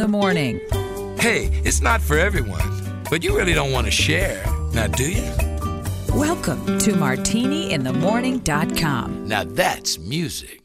the Morning. Hey, it's not for everyone, but you really don't want to share, now do you? Welcome to MartiniInTheMorning.com. Now that's music.